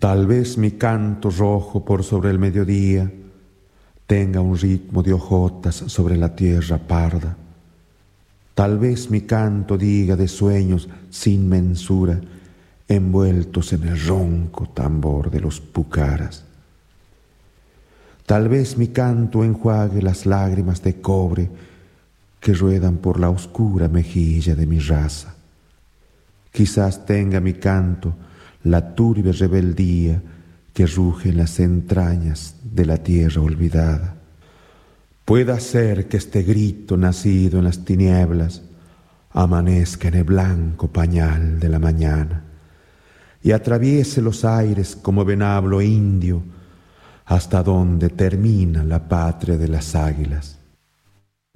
Tal vez mi canto rojo por sobre el mediodía tenga un ritmo de hojotas sobre la tierra parda. Tal vez mi canto diga de sueños sin mensura, envueltos en el ronco tambor de los pucaras. Tal vez mi canto enjuague las lágrimas de cobre que ruedan por la oscura mejilla de mi raza. Quizás tenga mi canto la turbia rebeldía que ruge en las entrañas de la tierra olvidada. Pueda ser que este grito nacido en las tinieblas amanezca en el blanco pañal de la mañana y atraviese los aires como venablo indio hasta donde termina la patria de las águilas.